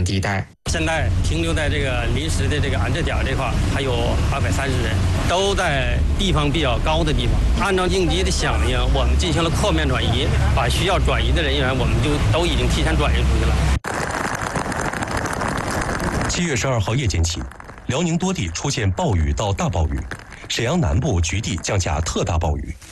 险地带。 现在停留在这个临时的这个安置点这块还有230人，都在地方比较高的地方。按照应急的响应，我们进行了扩面转移，把需要转移的人员我们就都已经提前转移出去了。 7月12号夜间起，辽宁多地出现暴雨到大暴雨，沈阳南部局地降下特大暴雨。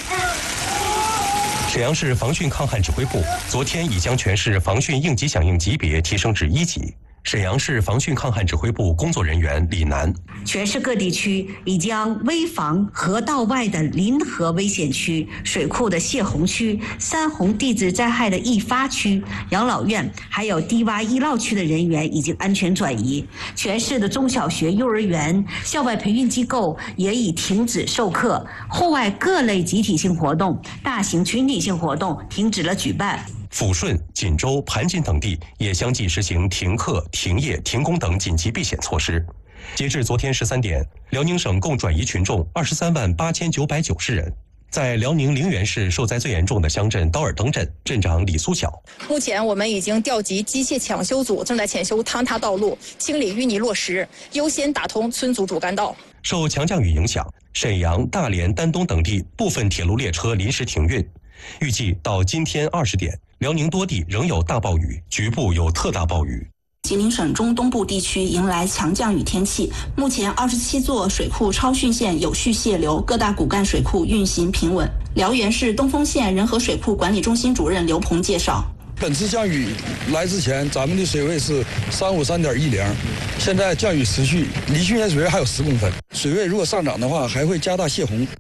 沈阳市防汛抗旱指挥部昨天已将全市防汛应急响应级别提升至1级。沈阳市防汛抗旱指挥部工作人员李楠： 全市各地区已将危防河道外的临河危险区、水库的泄洪区、3洪地质灾害的易发区、养老院还有低洼易涝区的人员已经安全转移。全市的中小学、幼儿园、校外培训机构也已停止授课，户外各类集体性活动、大型群体性活动停止了举办。 抚顺、锦州、盘锦等地也相继实行停课、停业、停工等紧急避险措施。截至昨天13点，辽宁省共转移群众238990人。在辽宁陵园市受灾最严重的乡镇刀尔登镇，镇长李苏晓： 目前我们已经调集机械抢修组，正在检修坍塌道路，清理淤泥落石，优先打通村组主干道。 受强降雨影响，沈阳、大连、丹东等地部分铁路列车临时停运。预计到今天20点，辽宁多地仍有大暴雨，局部有特大暴雨。 吉林省中东部地区迎来强降雨天气，目前27座水库超汛线有序泄流，各大骨干水库运行平稳。辽源市东丰县仁和水库管理中心主任刘鹏介绍， 本次降雨来之前，咱们的水位是353.10，现在降雨持续，离去年水位还有10公分，水位如果上涨的话，还会加大泄洪。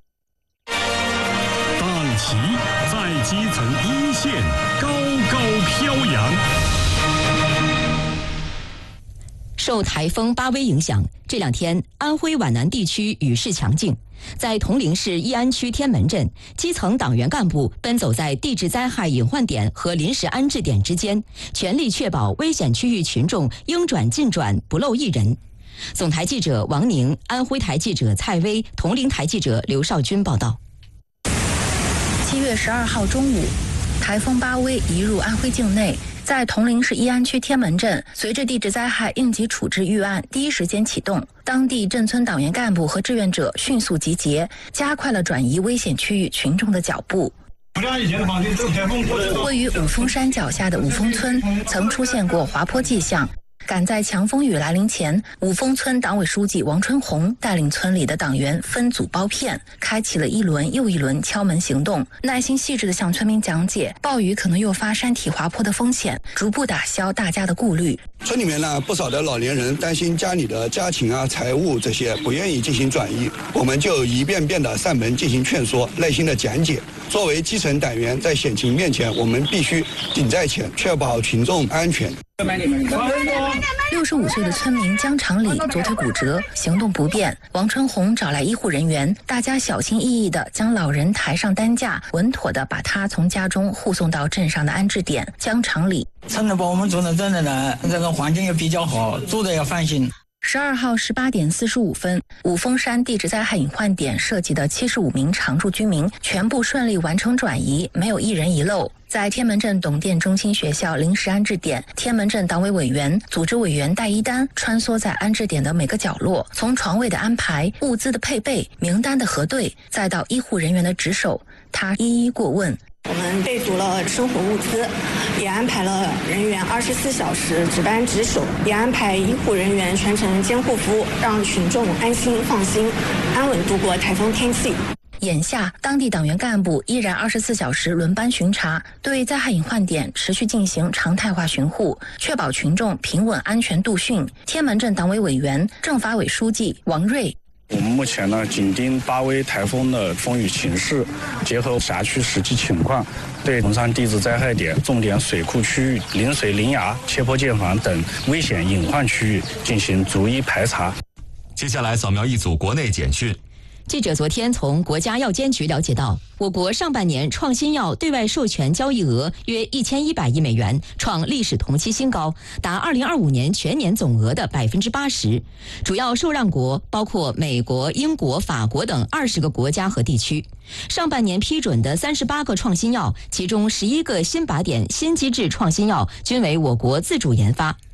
党旗在基层一线高高飘扬。 受台风巴威影响，这2天安徽皖南地区雨势强劲。在铜陵市义安区天门镇，基层党员干部奔走在地质灾害隐患点和临时安置点之间，全力确保危险区域群众应转尽转，不漏一人。总台记者王宁，安徽台记者蔡薇，铜陵台记者刘少军报道。 7月12号中午，台风巴威移入安徽境内。在铜陵市义安区天门镇，随着地质灾害应急处置预案第一时间启动，当地镇村党员干部和志愿者迅速集结，加快了转移危险区域群众的脚步。位于五峰山脚下的五峰村曾出现过滑坡迹象。赶在强风雨来临前，五峰村党委书记王春红带领村里的党员分组包片，开启了一轮又一轮敲门行动，耐心细致地向村民讲解暴雨可能诱发山体滑坡的风险，逐步打消大家的顾虑。 村里面呢，不少的老年人担心家里的家禽啊、财物这些，不愿意进行转移，我们就一遍遍的上门进行劝说，耐心的讲解。作为基层党员，在险情面前，我们必须顶在前，确保群众安全。 65岁的村民江长礼左腿骨折，行动不便。王春红找来医护人员，大家小心翼翼地将老人抬上担架，稳妥地把他从家中护送到镇上的安置点。江长礼： 村里把我们住在这里呢，这个环境也比较好，住的也放心。 12号18点45分，五峰山地质灾害隐患点涉及的75名常住居民全部顺利完成转移，没有一人遗漏。在天门镇董店中心学校临时安置点，天门镇党委委员、组织委员带一单穿梭在安置点的每个角落，从床位的安排、物资的配备、名单的核对，再到医护人员的值守，他一一过问。 我们备足了生活物资，也安排了人员24小时值班值守，也安排医护人员全程监护服务，让群众安心放心，安稳度过台风天气。 眼下，当地党员干部依然24小时轮班巡查，对灾害隐患点持续进行常态化巡护，确保群众平稳安全度汛。天门镇党委委员、政法委书记王瑞： 我们目前呢，紧盯巴威台风的风雨情势，结合辖区实际情况，对铜山地质灾害点、重点水库区域、临水临崖、切坡建房等危险隐患区域进行逐一排查。 接下来扫描一组国内简讯。 记者昨天从国家药监局了解到，我国上半年创新药对外授权交易额约1100亿美元，创历史同期新高，达2025年全年总额的80%。主要受让国包括美国、英国、法国等20个国家和地区。上半年批准的38个创新药，其中11个新靶点新机制创新药均为我国自主研发。